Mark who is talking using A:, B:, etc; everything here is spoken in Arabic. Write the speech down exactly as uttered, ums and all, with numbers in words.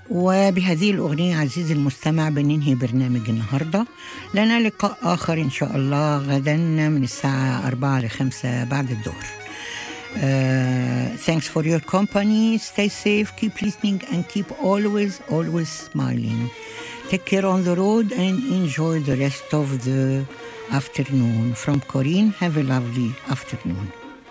A: وبهذه الأغنية عزيزي المستمع بننهي برنامج النهاردة. لنا لقاء آخر إن شاء الله غدا من الساعة أربعة لخمسة بعد الظهر. Uh, thanks for your company. Stay safe, keep listening, and keep always, always smiling. Take care on the road and enjoy the rest of the afternoon. From Corinne, have a lovely afternoon.